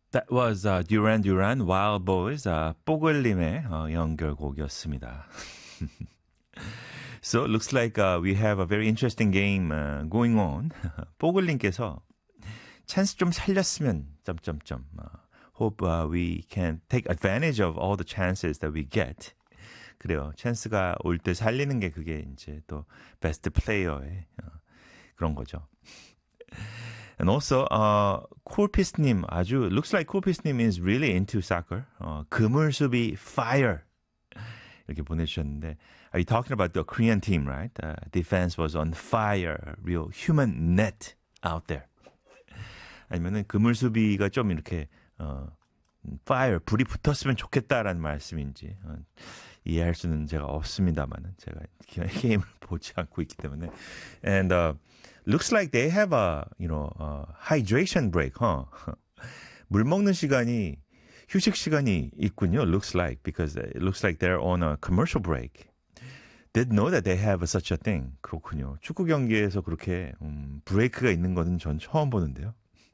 That was Duran Duran, Wild Boys, 뽀글님의 연결곡이었습니다. So it looks like we have a very interesting game going on. 뽀글님께서 찬스 좀 살렸으면 점점점. Hope we can take advantage of all the chances that we get. 그래요. 찬스가 올 때 살리는 게 그게 이제 또 베스트 플레이어의 그런 거죠. And also, 콜피스님 아주 looks like 콜피스님 is really into soccer. 그물수비 fire 이렇게 보내주셨는데, are you talking about the Korean team, right? Defense was on fire, real human net out there. 아니면은 그물수비가 좀 이렇게 fire 불이 붙었으면 좋겠다라는 말씀인지 이해할 수는 제가 없습니다만은 제가 게임을 보지 않고 있기 때문에. And looks like they have a hydration break, huh? 물 먹는 시간이 휴식 시간이 있군요. Looks like because it looks like they're on a commercial break. Didn't know that they have such a thing. 그렇군요. 축구 경기에서 그렇게 브레이크가 있는 거는 전 처음 보는데요.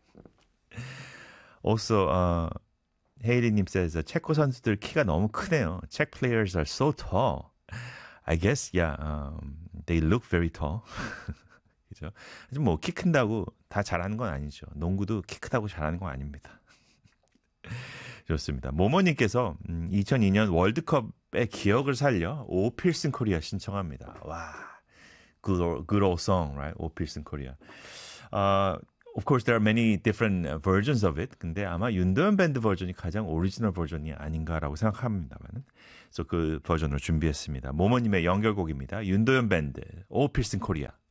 Also, 헤이리님 says 체코 선수들 키가 너무 크네요. Czech players are so tall. I guess, yeah, they look very tall. 그죠? 뭐 키 큰다고 다 잘하는 건 아니죠. 농구도 키 크다고 잘하는 건 아닙니다. 좋습니다. 모모님께서 2002년 월드컵의 기억을 살려 오필슨 코리아 신청합니다. 와, good old song, right? 오필슨 코리아. Of course, there are many different versions of it. 근데 아마 윤도현 밴드 버전이 가장 오리지널 버전이 아닌가라고 생각합니다만. 그래서 그 버전으로 준비했습니다. 모모님의 연결곡입니다. 윤도현 밴드, 오필슨 코리아.